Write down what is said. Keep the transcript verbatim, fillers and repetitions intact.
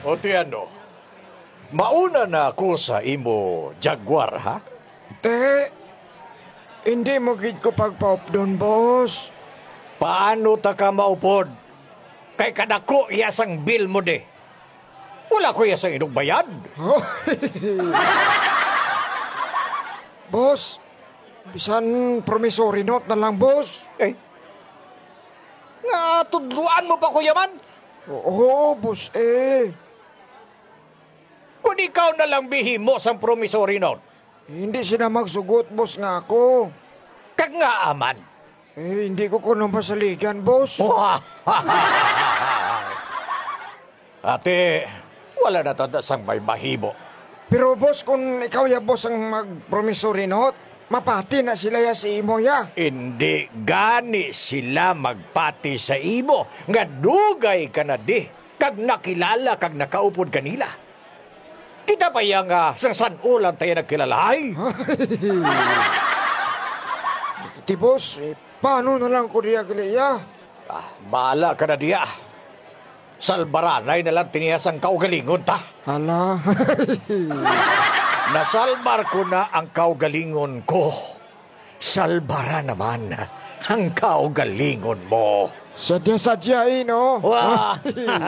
O tiyano, mauna na ako sa imo Jaguar, ha? Te, hindi mo gid ko pagpaop doon, boss. Paano ta ka maupod? Kay kadako iyasang bill mo de. Wala ko iyasang inong bayad. Boss, bisan promissory note na lang, boss. Eh, nga tudluan mo pa, Kuya Man? Oo, boss, eh. Kung ikaw na lang bihimo sa promissory note, Hindi sila magsugot, boss, nga ako. kag nga aman. Eh, hindi ko kuno masaligan, boss. Ate, wala na tadasang may mahimo. Pero, boss, kung ikaw ya, boss, ang mag-promissory note, mapati na sila ya si imo ya. Hindi gani sila magpati sa imo. Nga dugay ka na di. Kag nakilala kag nakaupod kanila. Kita pa yang uh, sa sanulan tayo nagkilalahay. Ti, boss, eh, paano na lang ko diya gali ya? Ah, bahala ka na diya. Salbaranay na lang tiniyasang kaugalingon ta. Hala. Nasalbar ko na ang kaugalingon ko. Salbara naman ang kaugalingon mo. Sadya-sadya, eh, no? Wah!